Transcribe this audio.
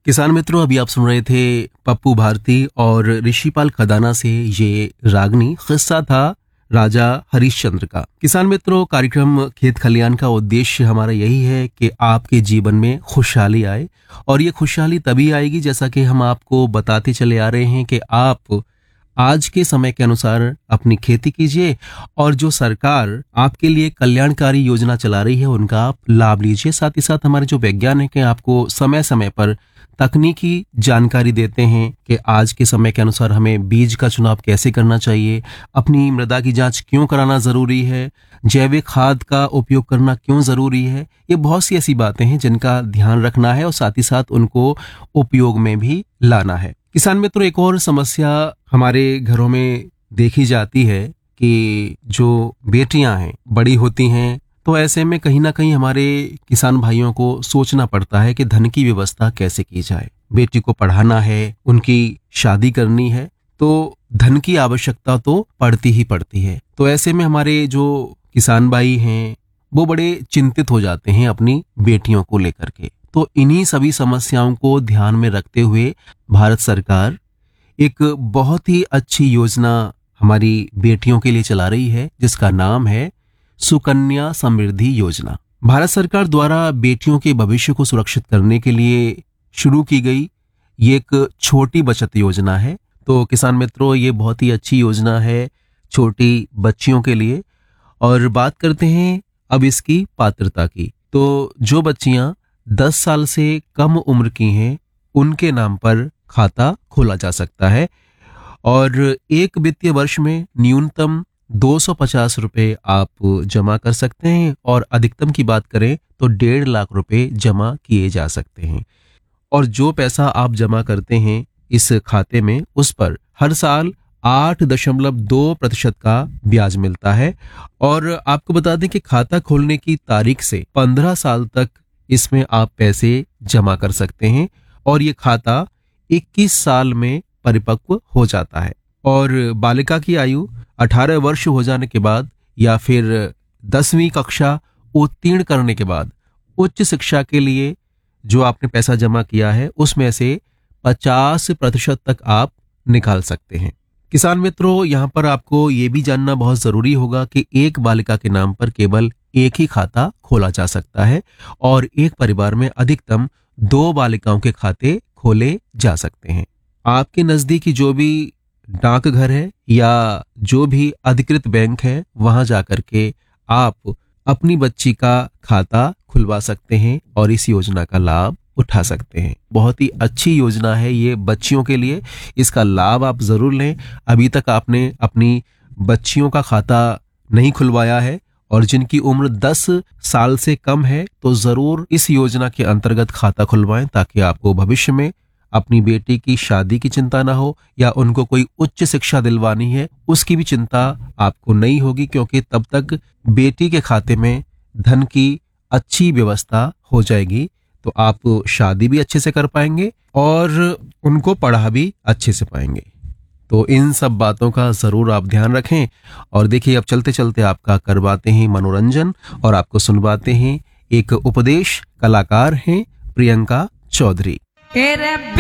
किसान मित्रों, अभी आप सुन रहे थे पप्पू भारती और ऋषिपाल खदाना से ये रागनी किस्सा था राजा हरिश्चंद्र का। किसान मित्रों, कार्यक्रम खेत खलियान का उद्देश्य हमारा यही है कि आपके जीवन में खुशहाली आए, और ये खुशहाली तभी आएगी जैसा कि हम आपको बताते चले आ रहे हैं कि आप आज के समय के अनुसार अपनी खेती कीजिए और जो सरकार आपके लिए कल्याणकारी योजना चला रही है उनका आप लाभ लीजिए। साथ ही साथ हमारे जो वैज्ञानिक हैं आपको समय समय पर तकनीकी जानकारी देते हैं कि आज के समय के अनुसार हमें बीज का चुनाव कैसे करना चाहिए, अपनी मृदा की जांच क्यों कराना जरूरी है, जैविक खाद का उपयोग करना क्यों जरूरी है। ये बहुत सी ऐसी बातें हैं जिनका ध्यान रखना है और साथ ही साथ उनको उपयोग में भी लाना है। किसान मित्रों, एक और समस्या हमारे घरों में देखी जाती है कि जो बेटियां हैं बड़ी होती हैं तो ऐसे में कहीं ना कहीं हमारे किसान भाइयों को सोचना पड़ता है कि धन की व्यवस्था कैसे की जाए। बेटी को पढ़ाना है, उनकी शादी करनी है, तो धन की आवश्यकता तो पड़ती ही पड़ती है। तो ऐसे में हमारे जो किसान भाई हैं वो बड़े चिंतित हो जाते हैं अपनी बेटियों को लेकर के। तो इन्हीं सभी समस्याओं को ध्यान में रखते हुए भारत सरकार एक बहुत ही अच्छी योजना हमारी बेटियों के लिए चला रही है जिसका नाम है सुकन्या समृद्धि योजना। भारत सरकार द्वारा बेटियों के भविष्य को सुरक्षित करने के लिए शुरू की गई ये एक छोटी बचत योजना है। तो किसान मित्रों, ये बहुत ही अच्छी योजना है छोटी बच्चियों के लिए। और बात करते हैं अब इसकी पात्रता की। तो जो बच्चियां 10 साल से कम उम्र की हैं उनके नाम पर खाता खोला जा सकता है और एक वित्तीय वर्ष में न्यूनतम 250 रुपए आप जमा कर सकते हैं और अधिकतम की बात करें तो 1.5 लाख रुपए जमा किए जा सकते हैं। और जो पैसा आप जमा करते हैं इस खाते में उस पर हर साल 8.2% का ब्याज मिलता है। और आपको बता दें कि खाता खोलने की तारीख से 15 साल तक इसमें आप पैसे जमा कर सकते हैं और ये खाता 21 साल में परिपक्व हो जाता है। और बालिका की आयु 18 वर्ष हो जाने के बाद या फिर 10वीं कक्षा उत्तीर्ण करने के बाद उच्च शिक्षा के लिए जो आपने पैसा जमा किया है उसमें से 50% तक आप निकाल सकते हैं। किसान मित्रों, यहाँ पर आपको ये भी जानना बहुत जरूरी होगा कि एक बालिका के नाम पर केवल एक ही खाता खोला जा सकता है और एक परिवार में अधिकतम 2 बालिकाओं के खाते खोले जा सकते हैं। आपके नजदीकी जो भी डाकघर है या जो भी अधिकृत बैंक है वहां जाकर के आप अपनी बच्ची का खाता खुलवा सकते हैं और इस योजना का लाभ उठा सकते हैं। बहुत ही अच्छी योजना है ये बच्चियों के लिए, इसका लाभ आप जरूर लें। अभी तक आपने अपनी बच्चियों का खाता नहीं खुलवाया है और जिनकी उम्र 10 साल से कम है तो जरूर इस योजना के अंतर्गत खाता खुलवाएं ताकि आपको भविष्य में अपनी बेटी की शादी की चिंता ना हो या उनको कोई उच्च शिक्षा दिलवानी है उसकी भी चिंता आपको नहीं होगी, क्योंकि तब तक बेटी के खाते में धन की अच्छी व्यवस्था हो जाएगी तो आप शादी भी अच्छे से कर पाएंगे और उनको पढ़ा भी अच्छे से पाएंगे। तो इन सब बातों का जरूर आप ध्यान रखें। और देखिए, अब चलते चलते आपका करवाते हैं मनोरंजन और आपको सुनवाते हैं एक उपदेश। कलाकार हैं प्रियंका चौधरी।